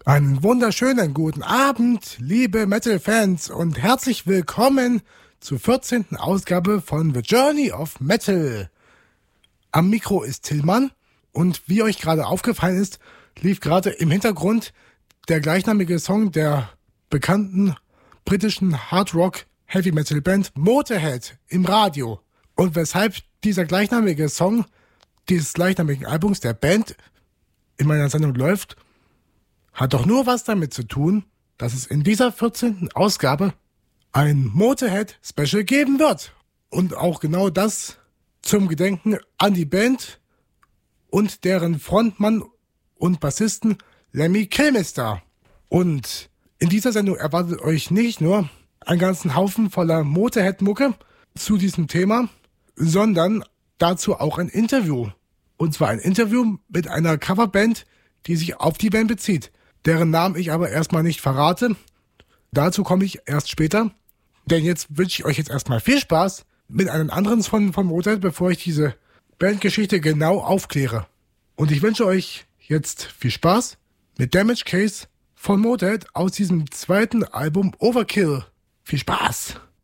Einen wunderschönen guten Abend, liebe Metal-Fans, und herzlich willkommen zur 14. Ausgabe von The Journey of Metal. Am Mikro ist Tillmann und wie euch gerade aufgefallen ist, lief gerade im Hintergrund der gleichnamige Song der bekannten britischen Hard-Rock-Heavy-Metal-Band Motorhead im Radio. Und weshalb dieser gleichnamige Song dieses gleichnamigen Albums der Band in meiner Sendung läuft, hat doch nur was damit zu tun, dass es in dieser 14. Ausgabe ein Motorhead-Special geben wird. Und auch genau das zum Gedenken an die Band und deren Frontmann und Bassisten Lemmy Kilmister. Und in dieser Sendung erwartet euch nicht nur einen ganzen Haufen voller Motorhead-Mucke zu diesem Thema, sondern dazu auch ein Interview. Und zwar ein Interview mit einer Coverband, die sich auf die Band bezieht, deren Namen ich aber erstmal nicht verrate. Dazu komme ich erst später. Denn jetzt wünsche ich euch jetzt erstmal viel Spaß mit einem anderen von Motorhead, bevor ich diese Bandgeschichte genau aufkläre. Und ich wünsche euch jetzt viel Spaß mit Damage Case von Motorhead aus diesem zweiten Album Overkill. Viel Spaß!